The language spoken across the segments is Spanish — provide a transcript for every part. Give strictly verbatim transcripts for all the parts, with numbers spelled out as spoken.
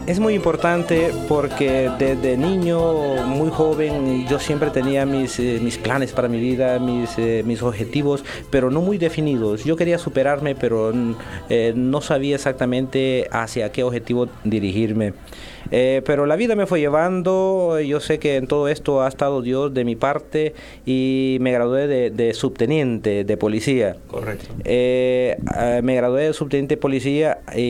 es muy importante porque desde niño, muy joven, yo siempre tenía mis, eh, mis planes para mi vida, mis, eh, mis objetivos, pero no muy definidos. Yo quería superarme, pero eh, no sabía exactamente hacia qué objetivo dirigirme. Eh, pero la vida me fue llevando, yo sé que en todo esto ha estado Dios de mi parte y me gradué de, de subteniente de policía. Correcto. Eh, eh, me gradué de subteniente de policía y,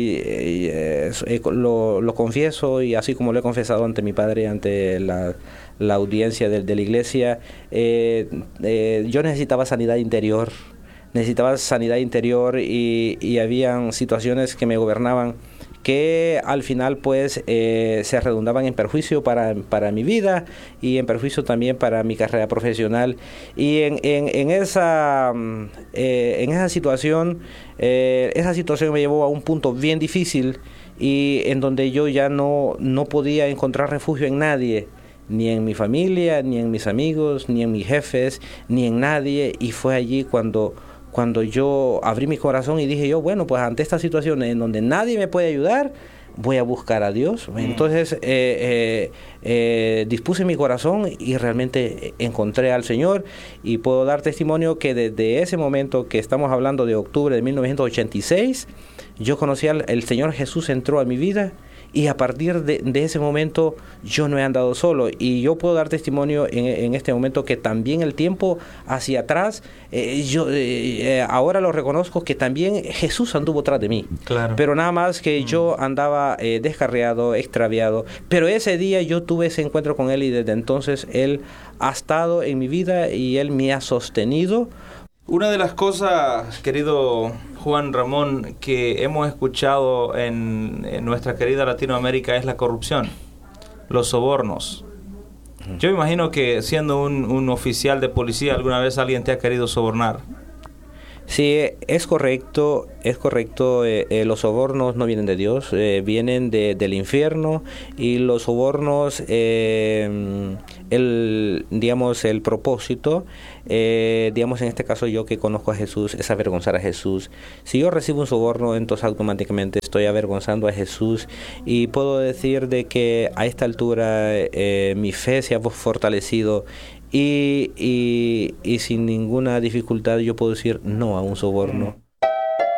y eh, lo, lo confieso, y así como lo he confesado ante mi padre, ante la, la audiencia de, de la iglesia, eh, eh, yo necesitaba sanidad interior, necesitaba sanidad interior y, y habían situaciones que me gobernaban que al final pues eh, se redundaban en perjuicio para, para mi vida y en perjuicio también para mi carrera profesional. Y en, en, en, esa, eh, en esa situación, eh, esa situación me llevó a un punto bien difícil y en donde yo ya no, no podía encontrar refugio en nadie, ni en mi familia, ni en mis amigos, ni en mis jefes, ni en nadie, y fue allí cuando... cuando yo abrí mi corazón y dije yo, bueno, pues ante esta situación en donde nadie me puede ayudar, voy a buscar a Dios. Entonces eh, eh, eh, dispuse mi corazón y realmente encontré al Señor, y puedo dar testimonio que desde ese momento, que estamos hablando de octubre de mil novecientos ochenta y seis, yo conocí al el Señor Jesús, entró a mi vida. Y a partir de, de ese momento yo no he andado solo, y yo puedo dar testimonio en, en este momento que también el tiempo hacia atrás, eh, yo eh, ahora lo reconozco que también Jesús anduvo tras de mí. Claro. Pero nada más que Mm. yo andaba eh, descarriado, extraviado, pero ese día yo tuve ese encuentro con Él, y desde entonces Él ha estado en mi vida y Él me ha sostenido. Una de las cosas, querido Juan Ramón, que hemos escuchado en, en nuestra querida Latinoamérica es la corrupción, los sobornos. Yo imagino que siendo un, un oficial de policía, alguna vez alguien te ha querido sobornar. Sí, es correcto, es correcto. Eh, eh, los sobornos no vienen de Dios, eh, vienen de, del infierno, y los sobornos, eh, el, digamos, el propósito, eh, digamos, en este caso yo que conozco a Jesús, es avergonzar a Jesús. Si yo recibo un soborno, entonces automáticamente estoy avergonzando a Jesús, y puedo decir de que a esta altura eh, mi fe se ha fortalecido. Y, y, y sin ninguna dificultad yo puedo decir no a un soborno.